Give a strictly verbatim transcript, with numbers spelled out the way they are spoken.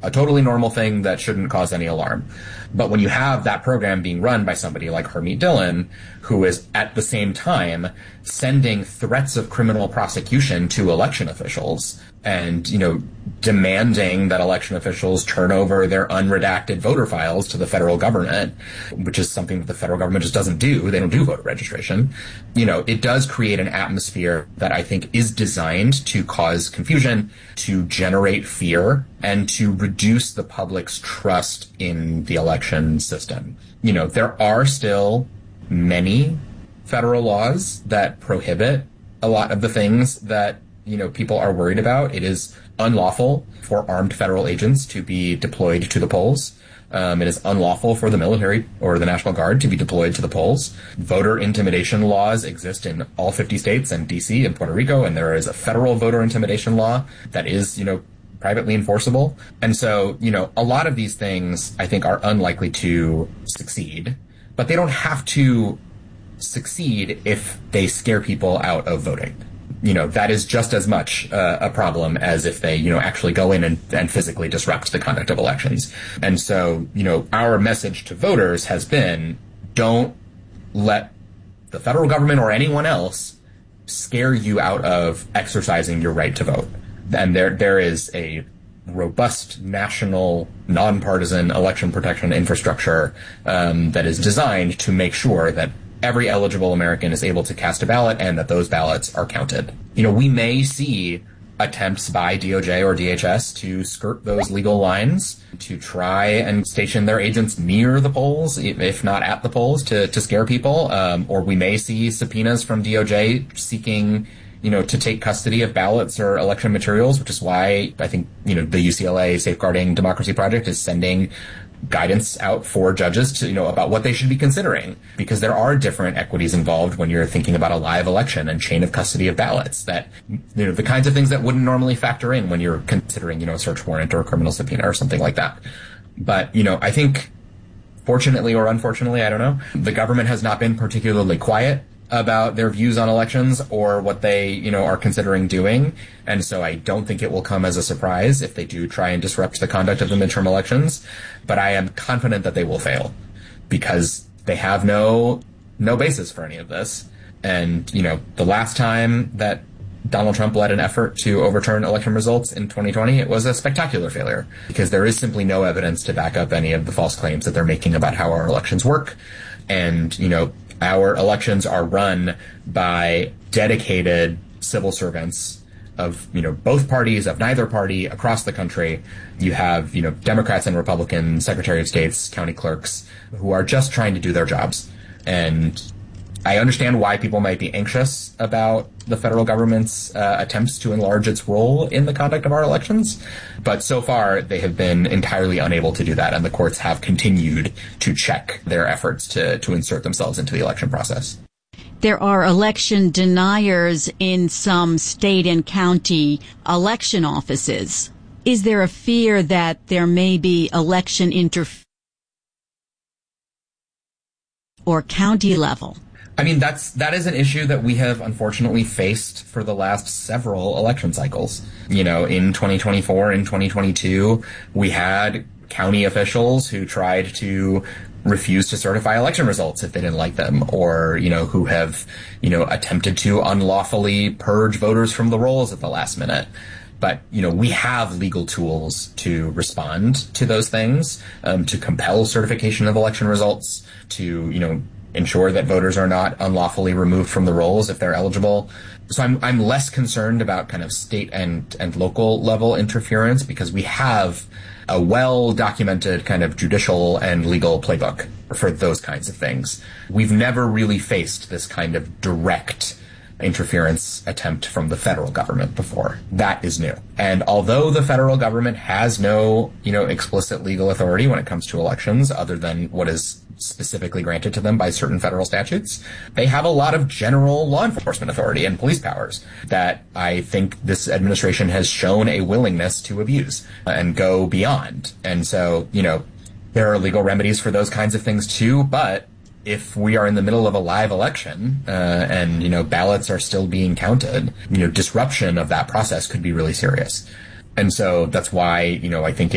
a totally normal thing that shouldn't cause any alarm. But when you have that program being run by somebody like Harmeet Dillon, who is at the same time sending threats of criminal prosecution to election officials and, you know, demanding that election officials turn over their unredacted voter files to the federal government, which is something that the federal government just doesn't do. They don't do voter registration. You know, it does create an atmosphere that I think is designed to cause confusion, to generate fear, and to reduce the public's trust in the election system. You know, there are still many federal laws that prohibit a lot of the things that, you know, people are worried about. It is unlawful for armed federal agents to be deployed to the polls. Um, it is unlawful for the military or the National Guard to be deployed to the polls. Voter intimidation laws exist in all fifty states and D C and Puerto Rico, and there is a federal voter intimidation law that is, you know, privately enforceable. And so, you know, a lot of these things I think are unlikely to succeed, but they don't have to succeed if they scare people out of voting. You know, that is just as much uh, a problem as if they, you know, actually go in and, and physically disrupt the conduct of elections. And so, you know, our message to voters has been, don't let the federal government or anyone else scare you out of exercising your right to vote. And there there is a robust national, nonpartisan election protection infrastructure um, that is designed to make sure that every eligible American is able to cast a ballot and that those ballots are counted. You know, we may see attempts by D O J or D H S to skirt those legal lines, to try and station their agents near the polls, if not at the polls, to, to scare people. Um, or we may see subpoenas from D O J seeking, you know, to take custody of ballots or election materials, which is why I think, you know, the U C L A Safeguarding Democracy Project is sending guidance out for judges to, you know, about what they should be considering, because there are different equities involved when you're thinking about a live election and chain of custody of ballots, that, you know, the kinds of things that wouldn't normally factor in when you're considering, you know, a search warrant or a criminal subpoena or something like that. But, you know, I think fortunately or unfortunately, I don't know, the government has not been particularly quiet about their views on elections or what they, you know, are considering doing. And so I don't think it will come as a surprise if they do try and disrupt the conduct of the midterm elections. But I am confident that they will fail because they have no, no basis for any of this. And, you know, the last time that Donald Trump led an effort to overturn election results in twenty twenty, it was a spectacular failure because there is simply no evidence to back up any of the false claims that they're making about how our elections work. And, you know, our elections are run by dedicated civil servants of, you know, both parties, of neither party, across the country. You have, you know, Democrats and Republican Secretary of States, county clerks, who are just trying to do their jobs. And I understand why people might be anxious about the federal government's uh, attempts to enlarge its role in the conduct of our elections. But so far, they have been entirely unable to do that, and the courts have continued to check their efforts to, to insert themselves into the election process. There are election deniers in some state and county election offices. Is there a fear that there may be election interference or county level? I mean, that's, that is an issue that we have unfortunately faced for the last several election cycles. You know, in twenty twenty-four, in twenty twenty-two, we had county officials who tried to refuse to certify election results if they didn't like them, or, you know, who have, you know, attempted to unlawfully purge voters from the rolls at the last minute. But, you know, we have legal tools to respond to those things, um, to compel certification of election results, to, you know, ensure that voters are not unlawfully removed from the rolls if they're eligible. So I'm I'm less concerned about kind of state and, and local level interference because we have a well-documented kind of judicial and legal playbook for those kinds of things. We've never really faced this kind of direct interference attempt from the federal government before. That is new. And although the federal government has no, you know, explicit legal authority when it comes to elections other than what is specifically granted to them by certain federal statutes, they have a lot of general law enforcement authority and police powers that I think this administration has shown a willingness to abuse and go beyond. And so, you know, there are legal remedies for those kinds of things too, but if we are in the middle of a live election uh, and, you know, ballots are still being counted, you know, disruption of that process could be really serious. And so that's why, you know, I think